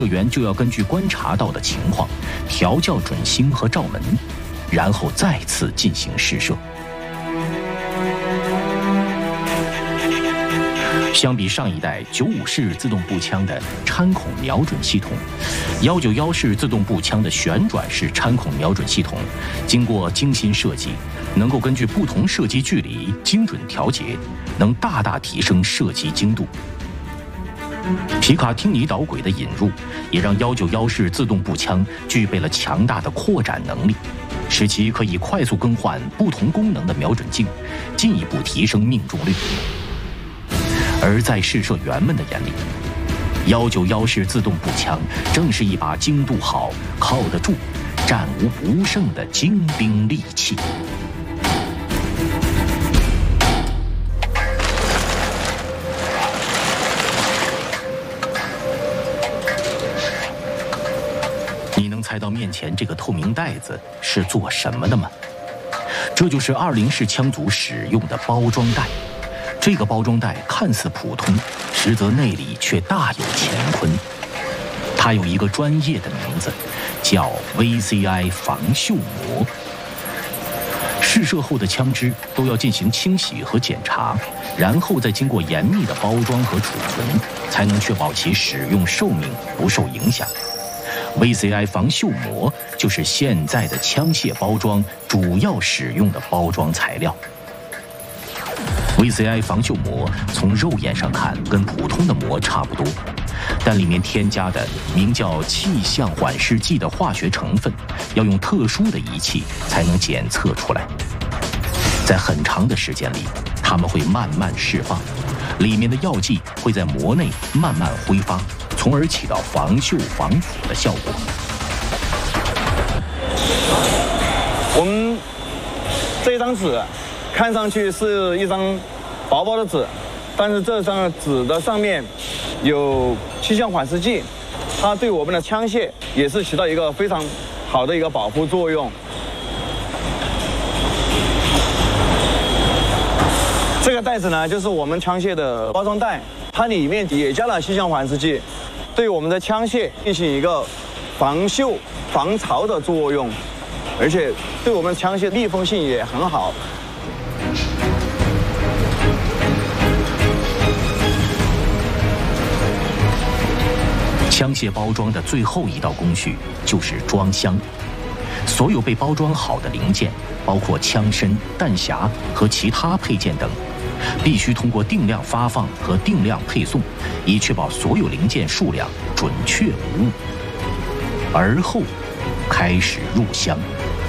员就要根据观察到的情况，调校准星和罩门，然后再次进行试射。相比上一代9.5式自动步枪的穿孔瞄准系统，191式自动步枪的旋转式穿孔瞄准系统，经过精心设计，能够根据不同射击距离精准调节，能大大提升射击精度。皮卡汀尼导轨的引入，也让191式自动步枪具备了强大的扩展能力，使其可以快速更换不同功能的瞄准镜，进一步提升命中率。而在试射员们的眼里，191式自动步枪正是一把精度好、靠得住、战无不胜的精兵利器。你能猜到面前这个透明袋子是做什么的吗？这就是20式枪组使用的包装袋。这个包装袋看似普通，实则内里却大有乾坤。它有一个专业的名字，叫 VCI 防锈膜。试射后的枪支都要进行清洗和检查，然后再经过严密的包装和储存，才能确保其使用寿命不受影响。VCI 防锈膜就是现在的枪械包装主要使用的包装材料。VCI 防锈膜从肉眼上看跟普通的膜差不多，但里面添加的名叫气象缓释剂的化学成分，要用特殊的仪器才能检测出来。在很长的时间里，它们会慢慢释放，里面的药剂会在膜内慢慢挥发，从而起到防锈防腐的效果。 我们这张纸看上去是一张薄薄的纸，但是这张纸的上面有气象缓释剂，它对我们的枪械也是起到一个非常好的一个保护作用。这个袋子呢，就是我们枪械的包装袋，它里面也加了气象缓释剂，对我们的枪械进行一个防锈防潮的作用，而且对我们枪械密封性也很好。 枪械包装的最后一道工序就是装箱。所有被包装好的零件，包括枪身、弹匣和其他配件等，必须通过定量发放和定量配送，以确保所有零件数量准确无误。而后开始入箱。